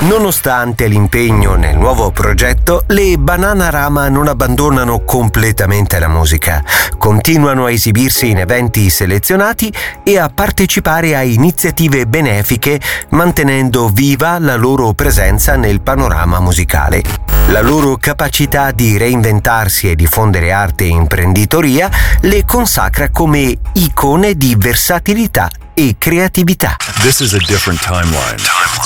Nonostante l'impegno nel nuovo progetto, le Bananarama non abbandonano completamente la musica. Continuano a esibirsi in eventi selezionati e a partecipare a iniziative benefiche, mantenendo viva la loro presenza nel panorama musicale. La loro capacità di reinventarsi e diffondere arte e imprenditoria le consacra come icone di versatilità e creatività. This is a different timeline.